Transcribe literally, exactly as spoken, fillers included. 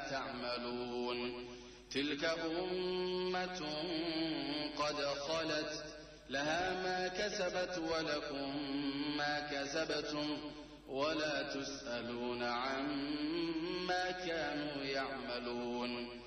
تعملون تلك أمة قد خلت لها ما كسبت ولكم ما كسبتم ولا تسألون عما كانوا يعملون